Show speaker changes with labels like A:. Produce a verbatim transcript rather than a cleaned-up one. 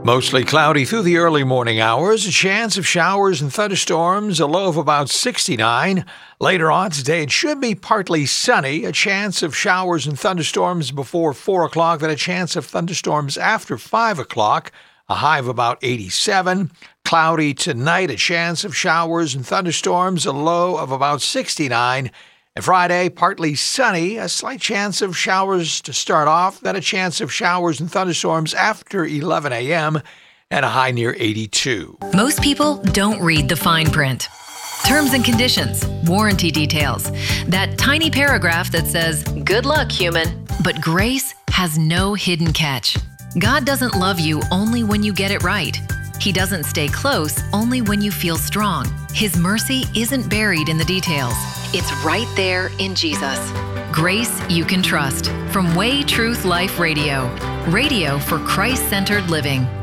A: Mostly cloudy through the early morning hours. A chance of showers and thunderstorms, a low of about sixty-nine. Later on today, it should be partly sunny. A chance of showers and thunderstorms before four o'clock, then a chance of thunderstorms after five o'clock. A high of about eighty-seven. Cloudy tonight, a chance of showers and thunderstorms, a low of about sixty-nine. And Friday, partly sunny, a slight chance of showers to start off, then a chance of showers and thunderstorms after eleven a.m., and a high near eighty-two.
B: Most people don't read the fine print. Terms and conditions, warranty details, that tiny paragraph that says, "Good luck, human." But grace has no hidden catch. God doesn't love you only when you get it right. He doesn't stay close only when you feel strong. His mercy isn't buried in the details. It's right there in Jesus. Grace you can trust. From Way Truth Life Radio. Radio for Christ-centered living.